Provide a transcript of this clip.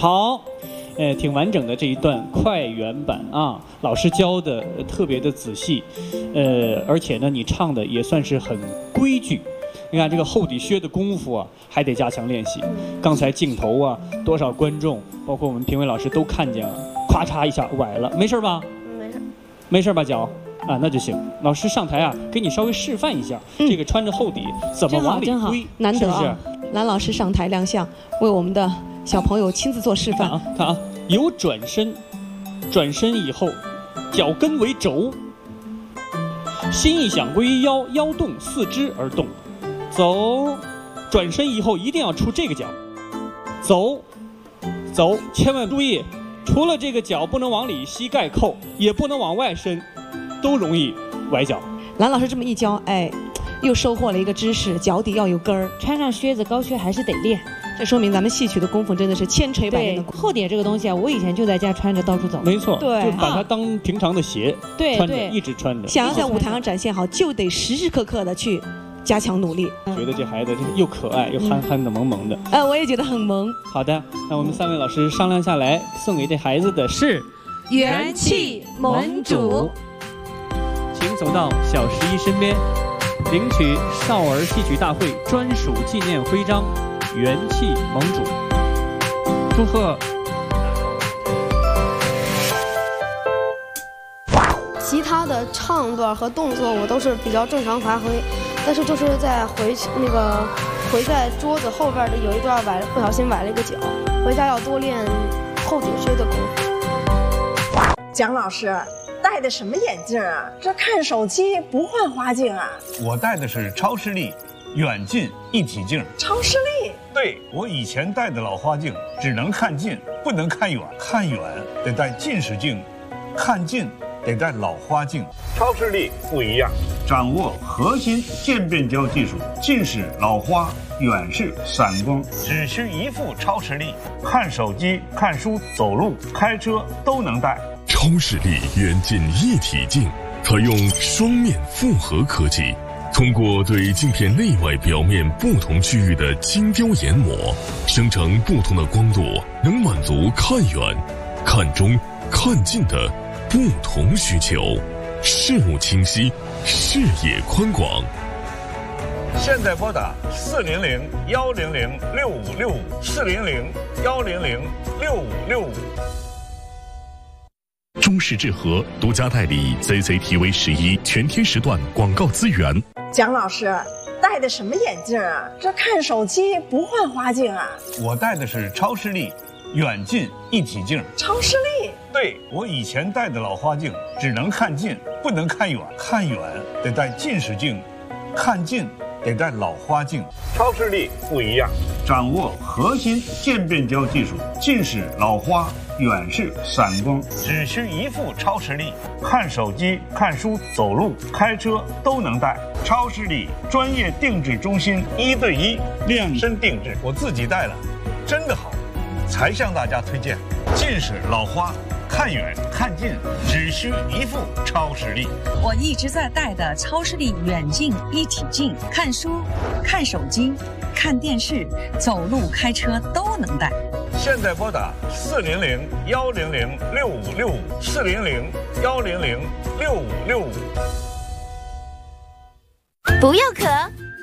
好，挺完整的这一段快原版啊，老师教的特别的仔细，而且呢，你唱的也算是很规矩。你看这个后底靴的功夫啊，还得加强练习。刚才镜头啊，多少观众，包括我们评委老师都看见了，咔嚓一下崴了，没事吧？ 没事， 没事吧，脚？啊，那就行。老师上台啊，给你稍微示范一下，这个穿着厚底怎么往里推， 难得啊！ 是不是？ 蓝老师上台亮相，为我们的小朋友亲自做示范。 看啊，有转身，转身以后，脚跟为轴，心一想归于腰，腰动，四肢而动。走，转身以后一定要出这个脚，走，走，千万注意，除了这个脚不能往里膝盖扣，也不能往外伸，都容易崴脚。 蓝老师这么一教，哎，又收获了一个知识，脚底要有跟儿， 穿上靴子高靴还是得练。 这说明咱们戏曲的功夫真的是千锤百炼的功夫。 厚底这个东西啊，我以前就在家穿着到处走。 没错， 对， 就把它当平常的鞋， 对， 穿着一直穿着。 想要在舞台上展现好，就得时时刻刻的去加强努力。 觉得这孩子真是又可爱又憨憨的、萌萌的。 我也觉得很萌。 好的，那我们3位老师商量下来，送给这孩子的是元气盟主。 请走到小11身边，领取少儿戏曲大会专属纪念徽章，元气盟主。祝贺！ 其他的唱段和动作我都是比较正常发挥，但是就是在回在桌子后边的有一段不小心崴了一个脚，回家要多练后底靴的功夫。 蒋老师戴的什么眼镜啊？这看手机不换花镜啊？ 我戴的是超视力远近一体镜。 超视力？ 对，我以前戴的老花镜只能看近，不能看远，看远得戴近视镜，看近得戴老花镜。超视力不一样，掌握核心渐变焦技术，近视、老花、远视、散光，只需一副超视力，看手机、看书、走路、开车都能戴。 超视力远近一体镜采用双面复合科技，通过对镜片内外表面不同区域的精雕研磨，生成不同的光度，能满足看远、看中、看近的不同需求，视物清晰，视野宽广。 现在拨打400-100-6565，400-100-6565。 中视智和独家代理 CCTV11全天时段广告资源。 蒋老师戴的什么眼镜啊？这看手机不换花镜啊？ 我戴的是超视力远近一体镜。 超视力？ 对，我以前戴的老花镜只能看近，不能看远，看远得戴近视镜，看近得戴老花镜。超视力不一样，掌握核心渐变焦技术，近视、老花、远视、散光，只需一副超视力，看手机、看书、走路、开车都能戴。超视力专业定制中心，1对1量身定制，我自己戴了，真的好，才向大家推荐。近视、老花、看远看近，只需一副超视力。 我一直在戴的超视力远近一体镜，看书、看手机、看电视、走路、开车都能戴。 现在拨打400-100-6565，400-100-6565。 不要壳，